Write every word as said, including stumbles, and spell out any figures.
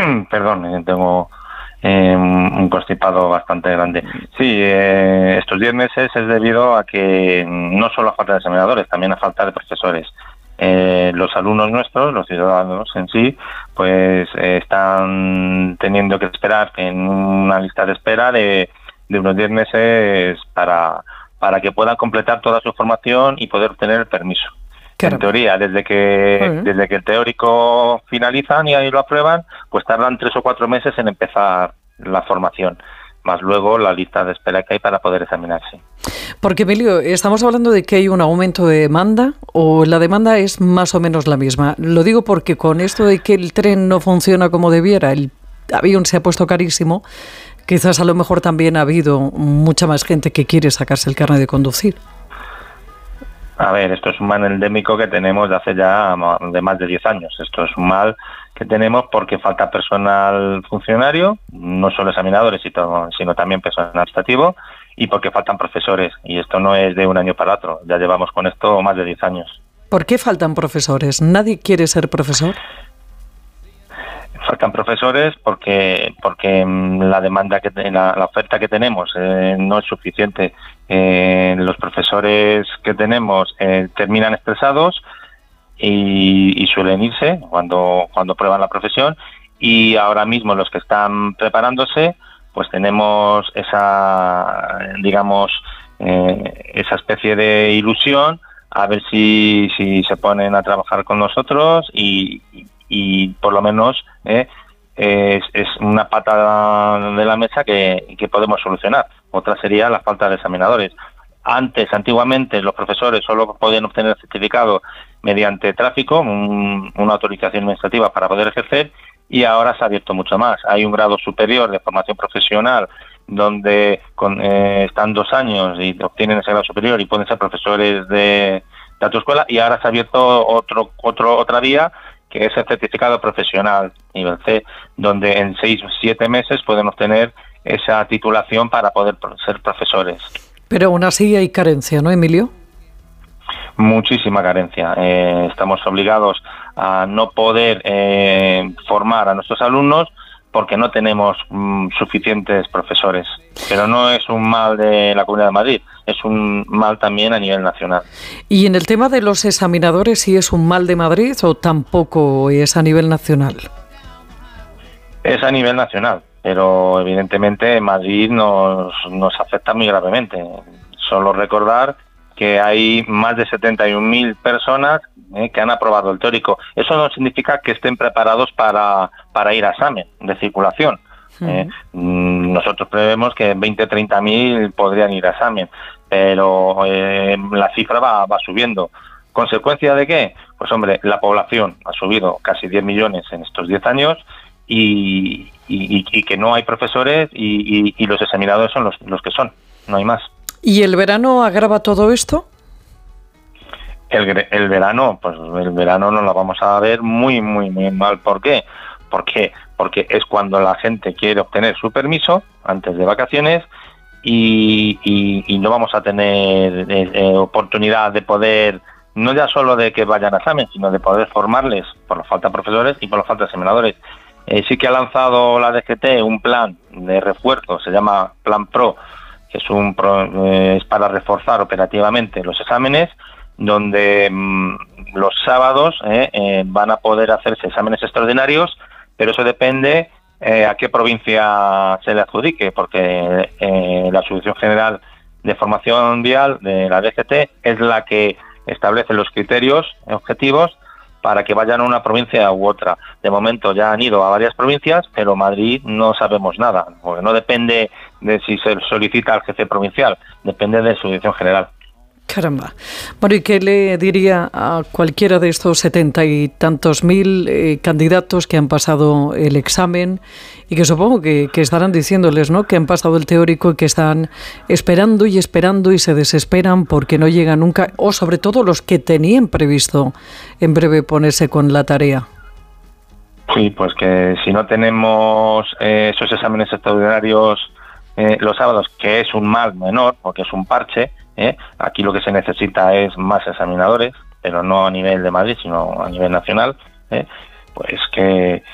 Perdón, eh, tengo eh, un constipado bastante grande. Sí, eh, estos diez meses es debido a que no solo a falta de examinadores, también a falta de profesores. Eh, los alumnos nuestros, los ciudadanos en sí, pues eh, están teniendo que esperar en una lista de espera de, de unos diez meses para, para que puedan completar toda su formación y poder obtener el permiso. Caramba. En teoría, desde que uh-huh. desde que el teórico finalizan y ahí lo aprueban, pues tardan tres o cuatro meses en empezar la formación, más luego la lista de espera que hay para poder examinarse. Porque, Emilio, ¿estamos hablando de que hay un aumento de demanda o la demanda es más o menos la misma? Lo digo porque con esto de que el tren no funciona como debiera, el avión se ha puesto carísimo, quizás a lo mejor también ha habido mucha más gente que quiere sacarse el carnet de conducir. A ver, esto es un mal endémico que tenemos de hace ya de más de diez años. Esto es un mal que tenemos porque falta personal funcionario, no solo examinadores, sino también personal administrativo, y porque faltan profesores. Y esto no es de un año para otro, ya llevamos con esto más de diez años. ¿Por qué faltan profesores? ¿Nadie quiere ser profesor? Faltan profesores porque porque la demanda que la, la oferta que tenemos eh, no es suficiente. Eh, los profesores que tenemos eh, terminan estresados y, y suelen irse cuando cuando prueban la profesión, y ahora mismo los que están preparándose pues tenemos esa digamos eh, esa especie de ilusión a ver si si se ponen a trabajar con nosotros y, y y por lo menos eh, es, es una pata de la mesa que, que podemos solucionar. Otra sería la falta de examinadores. Antes, antiguamente, los profesores solo podían obtener el certificado mediante tráfico, un, una autorización administrativa para poder ejercer, y ahora se ha abierto mucho más. Hay un grado superior de formación profesional donde con, eh, están dos años y obtienen ese grado superior y pueden ser profesores de, de autoescuela, y ahora se ha abierto otro, otro otra vía, que es el certificado profesional nivel C, donde en seis o siete meses pueden obtener esa titulación para poder ser profesores. Pero aún así hay carencia, ¿no, Emilio? Muchísima carencia. Eh, estamos obligados a no poder eh, formar a nuestros alumnos porque no tenemos mm, suficientes profesores. Pero no es un mal de la Comunidad de Madrid, es un mal también a nivel nacional. ¿Y en el tema de los examinadores, si es un mal de Madrid o tampoco es a nivel nacional? Es a nivel nacional, pero evidentemente Madrid nos, nos afecta muy gravemente. Solo recordar que hay más de setenta y un mil personas eh, que han aprobado el teórico. Eso no significa que estén preparados para, para ir a examen de circulación. Uh-huh. Eh, nosotros prevemos que veinte o treinta mil podrían ir a examen, pero eh, la cifra va, va subiendo. ¿Consecuencia de qué? Pues hombre, la población ha subido casi diez millones en estos diez años y, y, y que no hay profesores y, y, y los examinadores son los, los que son, no hay más. ¿Y el verano agrava todo esto? El, el verano, pues el verano nos lo vamos a ver muy, muy, muy mal. ¿Por qué? Porque, porque es cuando la gente quiere obtener su permiso antes de vacaciones y, y, y no vamos a tener eh, eh, oportunidad de poder, no ya solo de que vayan a examen, sino de poder formarles por la falta de profesores y por la falta de examinadores. Eh, sí que ha lanzado la D G T un plan de refuerzo, se llama Plan Pro, que es, un pro, eh, es para reforzar operativamente los exámenes, donde mmm, los sábados eh, eh, van a poder hacerse exámenes extraordinarios, pero eso depende eh, a qué provincia se le adjudique, porque eh, la Subdirección General de Formación Vial de la D G T es la que establece los criterios objetivos para que vayan a una provincia u otra. De momento ya han ido a varias provincias, pero Madrid no sabemos nada, porque no depende de si se solicita al jefe provincial, depende de su dirección general. Caramba. Bueno, ¿y qué le diría a cualquiera de estos setenta y tantos mil eh, candidatos que han pasado el examen y que supongo que, que estarán diciéndoles, ¿no?, que han pasado el teórico y que están esperando y esperando y se desesperan porque no llega nunca, o sobre todo los que tenían previsto en breve ponerse con la tarea? Sí, pues que si no tenemos eh, esos exámenes extraordinarios eh, los sábados, que es un mal menor porque es un parche, ¿Eh? Aquí lo que se necesita es más examinadores, pero no a nivel de Madrid, sino a nivel nacional, ¿eh? Pues que,